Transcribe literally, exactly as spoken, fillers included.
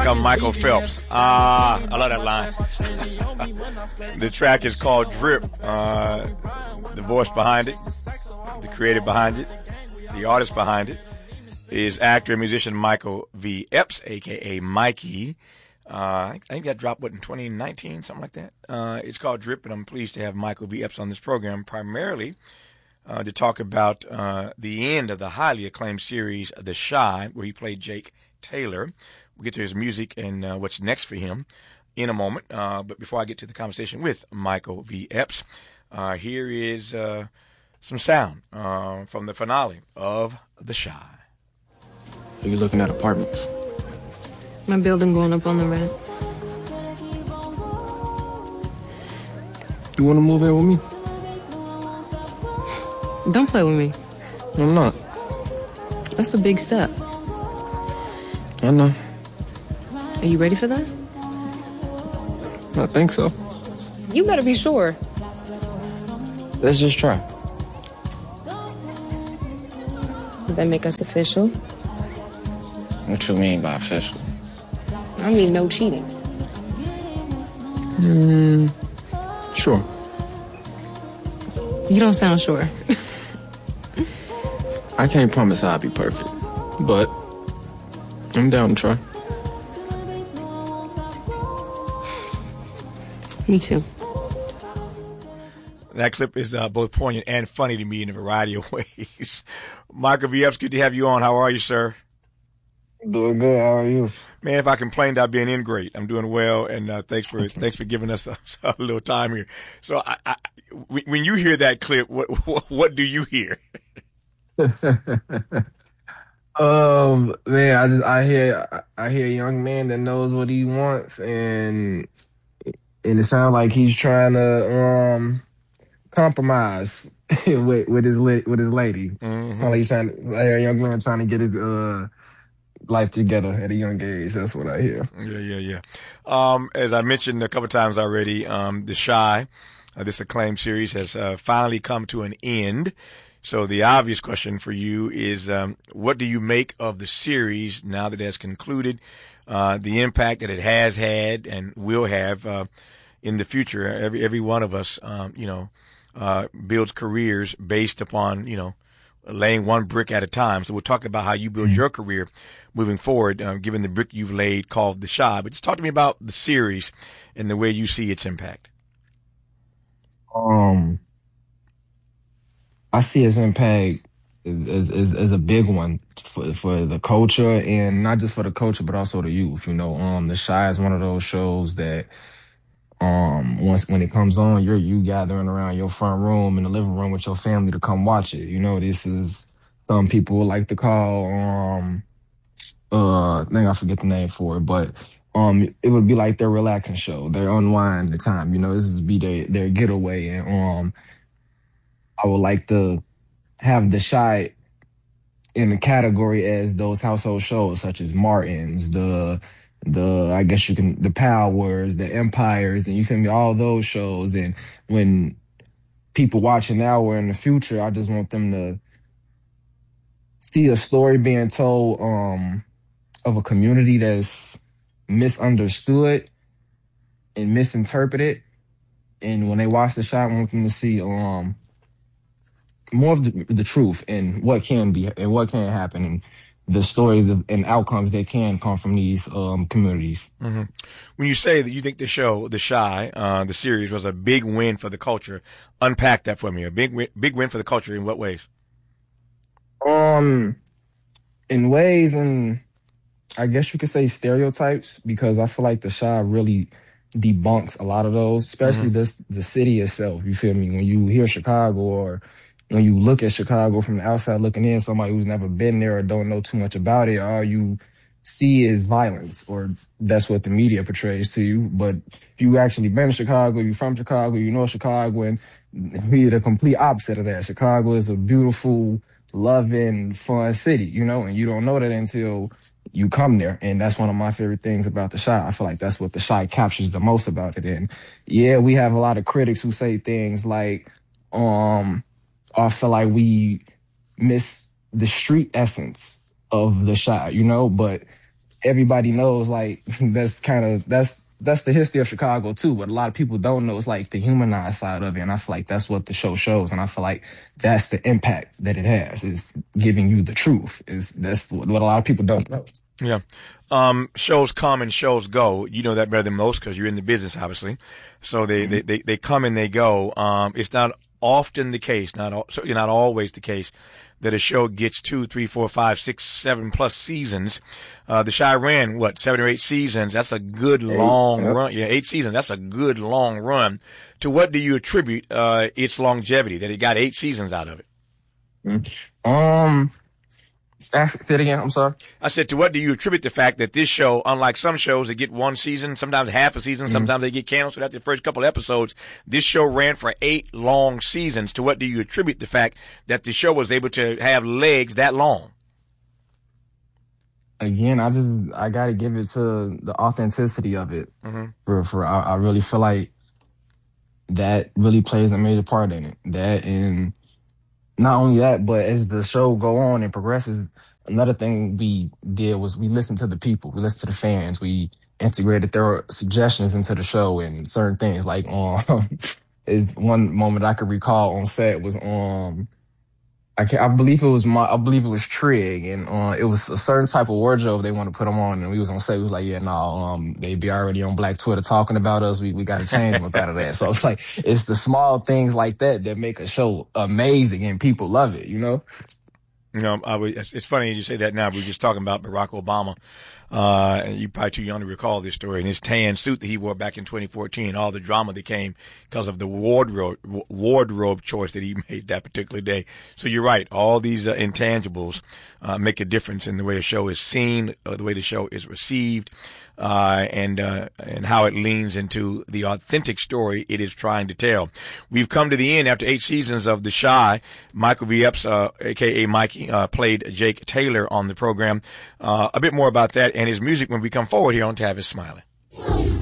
I'm Michael Phelps. Ah, I love that line. The track is called Drip. Uh, the voice behind it, the creator behind it, the artist behind it is actor and musician Michael V. Epps, a k a. Mikey. Uh, I think that dropped, what, in twenty nineteen, something like that? Uh, it's called Drip, and I'm pleased to have Michael V. Epps on this program, primarily uh, to talk about uh, the end of the highly acclaimed series The Chi, where he played Jake Taylor. We'll get to his music and uh, what's next for him in a moment. Uh, but before I get to the conversation with Michael V. Epps, uh, here is uh, some sound uh, from the finale of The Chi. Are you looking at apartments? My building going up on the rent. You want to move in with me? Don't play with me. I'm not. That's a big step. I know. Are you ready for that? I think so. You better be sure. Let's just try. Would that make us official? What you mean by official? I mean no cheating. Hmm. Sure. You don't sound sure. I can't promise I'll be perfect, but I'm down to try. Me too. That clip is uh, both poignant and funny to me in a variety of ways. Michael V. Epps, good to have you on. How are you, sir? Doing good. How are you? Man, if I complained, I'd be an ingrate. I'm doing well, and uh, thanks for thanks for giving us a, a little time here. So, I, I, when you hear that clip, what what, what do you hear? um, man, I just I hear I hear a young man that knows what he wants, and and it sounds like he's trying to um compromise with with his with his lady. Mm-hmm. Sounds like he's trying. To, I hear a young man trying to get his uh. life together at a young age. That's what I hear. Yeah, yeah, yeah. Um, as I mentioned a couple of times already, um, The Chi, uh, this acclaimed series, has uh, finally come to an end. So the obvious question for you is, um, what do you make of the series now that it has concluded, uh, the impact that it has had and will have uh, in the future? Every every one of us, um, you know, uh, builds careers based upon, you know, laying one brick at a time. So we'll talk about how you build your career moving forward, uh, given the brick you've laid called The Chi. But just talk to me about the series and the way you see its impact. Um, I see its impact as, as, as a big one for, for the culture, and not just for the culture, but also the youth. You know, um, The Chi is one of those shows that um once when it comes on, you're you gathering around your front room in the living room with your family to come watch it. You know, this is some people like to call um uh I think I forget the name for it, but um it would be like their relaxing show, their unwind the time. You know, this is be their their getaway, and um I would like to have The Chi in the category as those household shows such as Martin's, the the I guess you can the Powers, the Empires, and you feel me, all those shows. And when people watching now or in the future, I just want them to see a story being told um of a community that's misunderstood and misinterpreted. And when they watch The Chi, I want them to see um more of the, the truth and what can be and what can happen, and the stories of, and outcomes that can come from these um, communities. Mm-hmm. When you say that you think the show, The Chi, uh, the series, was a big win for the culture, unpack that for me. A big, win, big win for the culture in what ways? Um, in ways, and I guess you could say stereotypes, because I feel like The Chi really debunks a lot of those, especially mm-hmm. this the city itself. You feel me? When you hear Chicago, or when you look at Chicago from the outside looking in, somebody who's never been there or don't know too much about it, all you see is violence, or that's what the media portrays to you. But if you actually been to Chicago, you're from Chicago, you know Chicago, and we're the complete opposite of that. Chicago is a beautiful, loving, fun city, you know, and you don't know that until you come there. And that's one of my favorite things about The Chi. I feel like that's what The Chi captures the most about it. And yeah, we have a lot of critics who say things like, um, I feel like we miss the street essence of The Chi, you know, but everybody knows like that's kind of that's that's the history of Chicago too. But a lot of people don't know it's like the humanized side of it, and I feel like that's what the show shows, and I feel like that's the impact that it has is giving you the truth. Is that's what a lot of people don't know. Yeah. Um, shows come and shows go. You know that better than most because you're in the business, obviously. So they, mm-hmm. they, they, they come and they go. Um, it's not often the case, not all, certainly not always the case, that a show gets two, three, four, five, six, seven plus seasons. Uh, the Chi ran, what, seven or eight seasons? That's a good eight, long yep. run. Yeah, eight seasons. That's a good long run. To what do you attribute, uh, its longevity, that it got eight seasons out of it? Um, say it again. I'm sorry. I said, to what do you attribute the fact that this show, unlike some shows that get one season, sometimes half a season, mm-hmm. sometimes they get canceled after the first couple episodes, this show ran for eight long seasons. To what do you attribute the fact that the show was able to have legs that long? Again, I just, I got to give it to the authenticity of it. Mm-hmm. For, for, I, I really feel like that really plays a major part in it. That and not only that, but as the show go on and progresses, another thing we did was we listened to the people, we listened to the fans, we integrated their suggestions into the show and certain things. Like um, is one moment I could recall on set was um, I can I believe it was my I believe it was Trig, and uh, it was a certain type of wardrobe they want to put them on, and we was on set. We was like, yeah, no, um, they be already on Black Twitter talking about us. We we got to change them out of that. So it's like it's the small things like that that make a show amazing, and people love it. You know. You know, I was, it's funny you say that now. We were just talking about Barack Obama. Uh, and you're probably too young to recall this story. And his tan suit that he wore back in twenty fourteen, all the drama that came because of the wardrobe wardrobe choice that he made that particular day. So you're right. All these uh, intangibles uh, make a difference in the way a show is seen, uh, the way the show is received, uh, and uh, and how it leans into the authentic story it is trying to tell. We've come to the end after eight seasons of The Chi. Michael V. Epps, uh, a k a. Mikey, uh, played Jake Taylor on the program. Uh, a bit more about that and his music when we come forward here on Tavis Smiley.